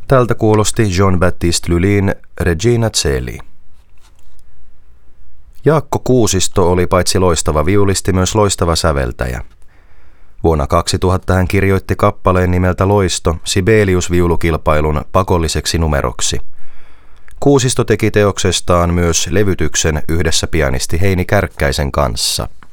Tältä kuulosti Jean-Baptiste Lully'n Regina Coeli. Jaakko Kuusisto oli paitsi loistava viulisti myös loistava säveltäjä. Vuonna 2000 hän kirjoitti kappaleen nimeltä Loisto Sibelius-viulukilpailun pakolliseksi numeroksi. Kuusisto teki teoksestaan myös levytyksen yhdessä pianisti Heini Kärkkäisen kanssa.